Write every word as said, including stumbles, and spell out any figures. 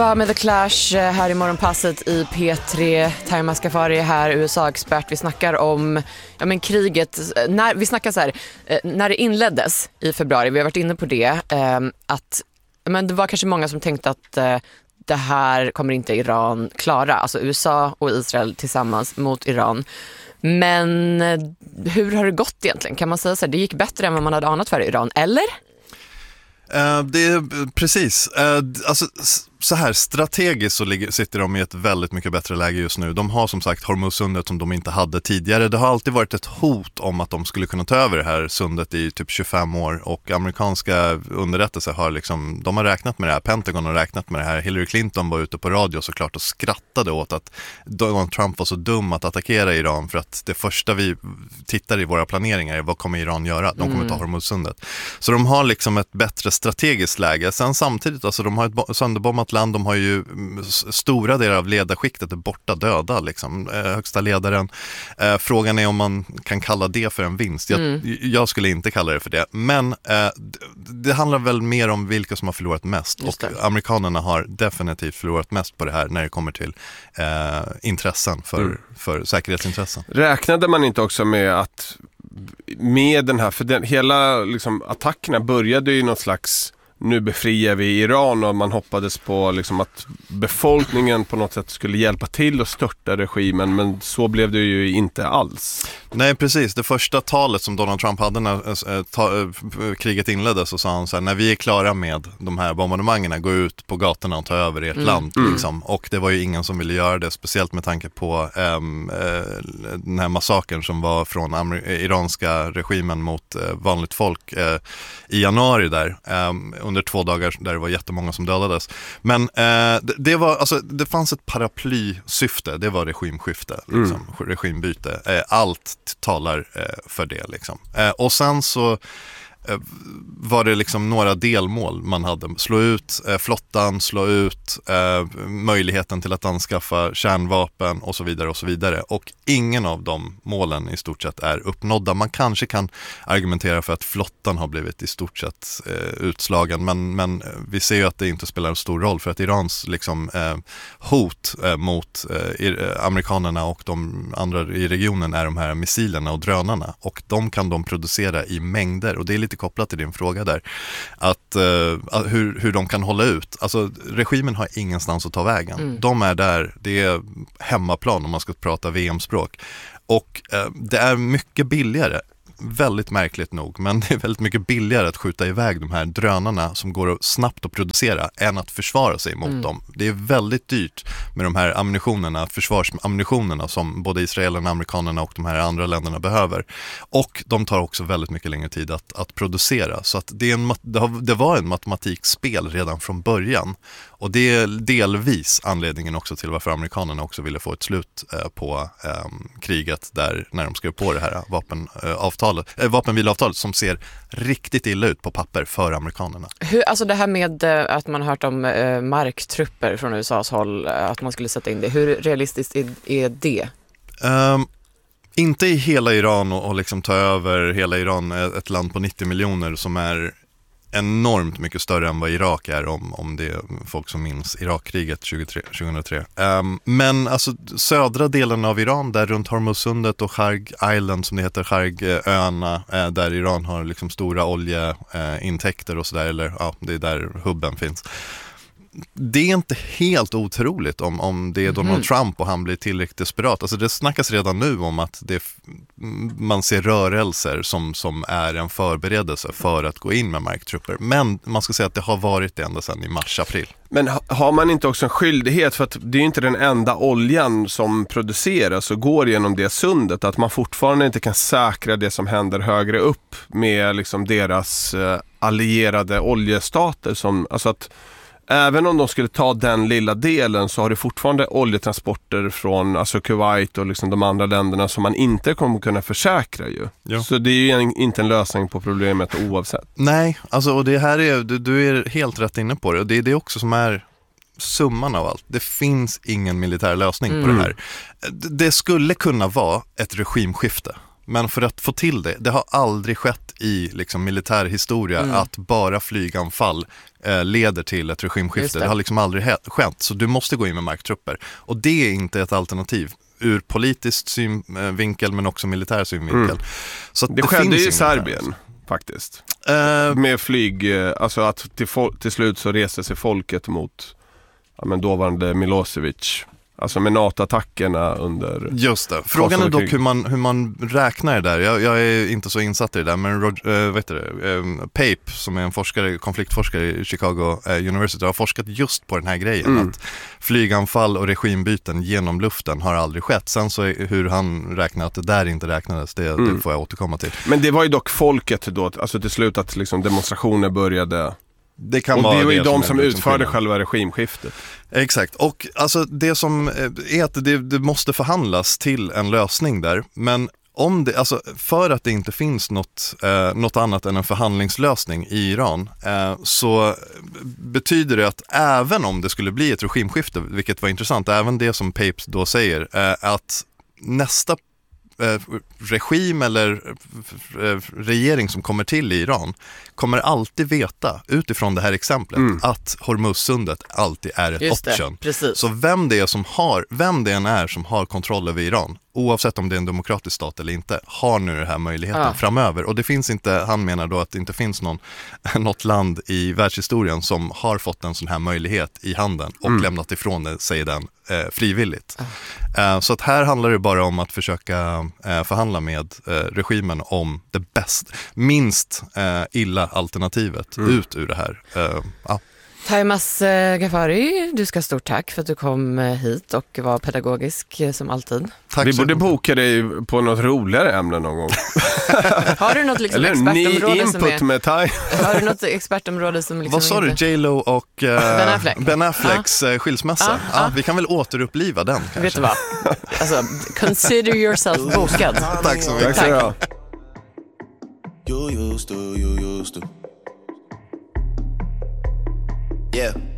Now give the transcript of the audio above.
Med The Clash här i morgonpasset i P tre. Taima Skafari här, U S A-expert. Vi snackar om ja, men kriget. När, vi snackar så här, när det inleddes i februari, vi har varit inne på det, eh, att men det var kanske många som tänkte att eh, det här kommer inte Iran klara. Alltså U S A och Israel tillsammans mot Iran. Men hur har det gått egentligen? Kan man säga så här, det gick bättre än vad man hade anat för Iran, eller? Uh, det är precis. Uh, alltså, så här strategiskt så ligger, sitter de i ett väldigt mycket bättre läge just nu. De har som sagt Hormuzsundet som de inte hade tidigare. Det har alltid varit ett hot om att de skulle kunna ta över det här sundet i typ tjugofem år, och amerikanska underrättelser har liksom, de har räknat med det här. Pentagon har räknat med det här. Hillary Clinton var ute på radio såklart och skrattade åt att Donald Trump var så dum att attackera Iran, för att det första vi tittar i våra planeringar är vad kommer Iran göra? De kommer ta Hormuzsundet. Så de har liksom ett bättre strategiskt läge. Sen samtidigt, alltså de har ett sönderbombat land, de har ju stora delar av ledarskiktet är borta, döda liksom, eh, högsta ledaren. Eh, frågan är om man kan kalla det för en vinst. Jag, mm. jag skulle inte kalla det för det. Men eh, det, det handlar väl mer om vilka som har förlorat mest. Och amerikanerna har definitivt förlorat mest på det här när det kommer till eh, intressen för, mm. för säkerhetsintressen. Räknade man inte också med att med den här, för den, hela liksom, attackerna började ju någon slags, nu befriar vi Iran, och man hoppades på liksom, att befolkningen på något sätt skulle hjälpa till att störta regimen, men så blev det ju inte alls. Nej, precis. Det första talet som Donald Trump hade när äh, ta, äh, kriget inleddes, så sa han så här: när vi är klara med de här bombardemangerna, gå ut på gatorna och ta över ert mm. land. Liksom. Mm. Och det var ju ingen som ville göra det, speciellt med tanke på ähm, äh, den här massakern som var från amer- iranska regimen mot äh, vanligt folk äh, i januari där, äh, under två dagar där det var jättemånga som dödades. Men äh, det, det var, alltså, det fanns ett paraplysyfte, det var regimskifte, liksom, mm. regimbyte. Äh, allt talar eh, för det liksom. Eh, och sen så eh, var det liksom några delmål man hade. Slå ut eh, flottan, slå ut eh, möjligheten till att anskaffa kärnvapen och så vidare och så vidare. Och ingen av de målen i stort sett är uppnådda. Man kanske kan argumentera för att flottan har blivit i stort sett eh, utslagen, men, men vi ser ju att det inte spelar en stor roll, för att Irans liksom, eh, hot eh, mot eh, amerikanerna och de andra i regionen är de här missilerna och drönarna, och de kan de producera i mängder, och det är lite kopplat till din fråga där, att eh, hur, hur de kan hålla ut. Alltså regimen har ingenstans att ta vägen. Mm. De är där, det är hemmaplan om man ska prata V M-språk, och eh, det är mycket billigare, väldigt märkligt nog, men det är väldigt mycket billigare att skjuta iväg de här drönarna som går snabbt att producera än att försvara sig mot mm. dem. Det är väldigt dyrt med de här ammunitionerna, försvarsammunitionerna som både israelerna, amerikanerna och de här andra länderna behöver. Och de tar också väldigt mycket längre tid att, att producera. Så att det, är en, det, har, det var en matematikspel redan från början. Och det är delvis anledningen också till varför amerikanerna också ville få ett slut eh, på eh, kriget där, när de skrev på det här vapenavtalet, eh, vapenvilavtalet som ser riktigt illa ut på papper för amerikanerna. Hur, alltså det här med eh, att man har hört om eh, marktrupper från U S A:s håll, eh, att man skulle sätta in det. Hur realistiskt är, är det? Um, inte i hela Iran och, och liksom ta över hela Iran, ett land på nittio miljoner som är enormt mycket större än vad Irak är, om, om det är folk som minns Irakkriget tjugohundratre. Um, men alltså södra delen av Iran, där runt Hormuzsundet och Kharg Island som det heter, Khargöarna, eh, där Iran har liksom stora oljeintäkter och sådär, eller ja, det är där hubben finns. Det är inte helt otroligt om, om det är Donald mm. Trump och han blir tillräckligt desperat. Alltså det snackas redan nu om att det, man ser rörelser som, som är en förberedelse för att gå in med marktrupper. Men man ska säga att det har varit det ända sedan i mars-april. Men har man inte också en skyldighet, för att det är inte den enda oljan som produceras och går genom det sundet, att man fortfarande inte kan säkra det som händer högre upp med liksom deras eh, allierade oljestater, som, alltså att även om de skulle ta den lilla delen, så har det fortfarande oljetransporter från alltså Kuwait och liksom de andra länderna som man inte kommer kunna försäkra ju. Ja. Så det är ju en, inte en lösning på problemet oavsett. Nej, alltså, och det här är, du, du är helt rätt inne på det, och det är det också som är summan av allt. Det finns ingen militär lösning mm. på det här. Det skulle kunna vara ett regimskifte. Men för att få till det, det har aldrig skett i liksom militär historia mm. att bara flyganfall eh, leder till ett regimskifte. Det. det har liksom aldrig he- skett, så du måste gå in med marktrupper. Och det är inte ett alternativ ur politisk synvinkel men också militär synvinkel. Mm. Så det, det skedde ju i Serbien faktiskt. Uh, med flyg, alltså att till, fol- till slut så reste sig folket mot ja, men dåvarande Milosevic. Alltså med NATO-attackerna under... Just det. Frågan är dock hur man, hur man räknar det där. Jag, jag är inte så insatt i det där. Men Roger, äh, vet du det, äh, Pape, som är en forskare, konfliktforskare i Chicago äh, University, har forskat just på den här grejen. Mm. Att flyganfall och regimbyten genom luften har aldrig skett. Sen så är, hur han räknar att det där inte räknades, det, mm. det får jag återkomma till. Men det var ju dock folket då, alltså till slut att liksom demonstrationer började... Det kan och vara det var ju det de som, som utförde själva regimskiftet. Exakt, och alltså det som är att det, det måste förhandlas till en lösning där, men om det, alltså för att det inte finns något, eh, något annat än en förhandlingslösning i Iran eh, så betyder det att även om det skulle bli ett regimskifte, vilket var intressant, även det som Pape då säger, eh, att nästa regim eller regering som kommer till i Iran kommer alltid veta utifrån det här exemplet mm. att Hormuzsundet alltid är ett Just option. Det, så vem det är som har, vem det än är som har kontroll över Iran, oavsett om det är en demokratisk stat eller inte, har nu den här möjligheten ja. framöver. Och det finns inte, han menar då att det inte finns någon, något land i världshistorien som har fått en sån här möjlighet i handen och mm. lämnat ifrån sig den eh, frivilligt. Ja. Eh, så att här handlar det bara om att försöka eh, förhandla med eh, regimen om det bäst, minst eh, illa alternativet mm. ut ur det här. Eh, ja. Taimas eh, Ghaffari, du ska ha stort tack för att du kom eh, hit och var pedagogisk eh, som alltid. Tack. Vi borde boka dig på något roligare ämne någon gång. Har du något liksom Eller expertområde input som är... med Thai. Har du något expertområde som liksom... Vad sa du? J Lo och uh, Ben Affleck. Ben Afflecks ah. skilsmässa. Ah, ah. Ah, vi kan väl återuppliva den kanske. Vet du vad? Alltså, consider yourself bokad. Tack så mycket. Tack så mycket. You used to, you used to. Yeah.